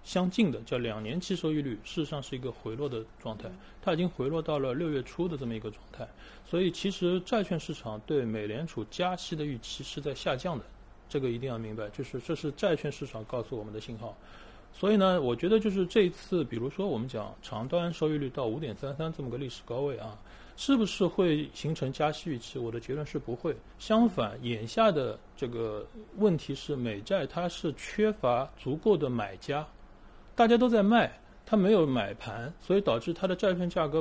相近的，叫2年期收益率，事实上是一个回落的状态，它已经回落到了6月初的这么一个状态。所以其实债券市场对美联储加息的预期是在下降的，这个一定要明白，就是这是债券市场告诉我们的信号。所以呢，我觉得就是这一次，比如说我们讲长端收益率到5.33这么个历史高位啊，是不是会形成加息预期？我的结论是不会。相反，眼下的这个问题是美债它是缺乏足够的买家，大家都在卖，它没有买盘，所以导致它的债券价格